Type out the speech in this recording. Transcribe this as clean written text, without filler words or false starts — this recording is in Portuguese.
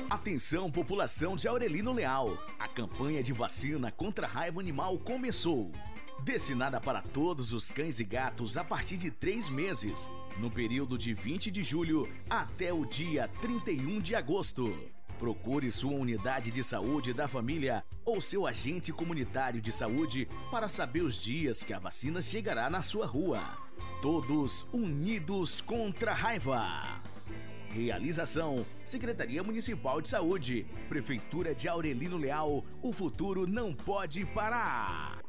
Atenção, população de Aurelino Leal. A campanha de vacina contra a raiva animal começou. Destinada para todos os cães e gatos a partir de 3 meses, no período de 20 de julho até o dia 31 de agosto. Procure sua unidade de saúde da família ou seu agente comunitário de saúde para saber os dias que a vacina chegará na sua rua. Todos unidos contra a raiva. Realização: Secretaria Municipal de Saúde, Prefeitura de Aurelino Leal. O futuro não pode parar.